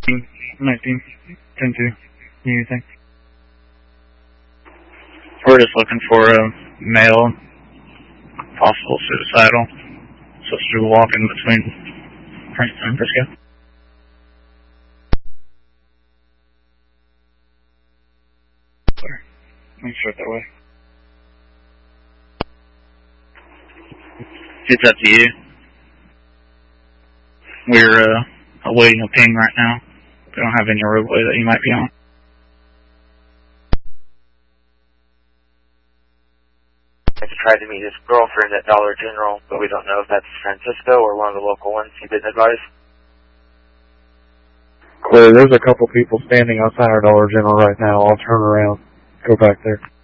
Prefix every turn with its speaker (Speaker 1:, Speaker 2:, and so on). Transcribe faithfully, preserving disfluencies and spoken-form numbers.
Speaker 1: nineteen, ten two, anything. We're just looking for a male, possible suicidal, supposed to be walking between Franklin and Frisco. Make sure that way. It's up to you. We're uh, awaiting a ping right now. We don't have any roadway that you might be on.
Speaker 2: I tried to meet his girlfriend at Dollar General, but we don't know if that's Francisco or one of the local ones. He didn't advise.
Speaker 3: Clear, there's a couple people standing outside our Dollar General right now. I'll turn around. Go back there.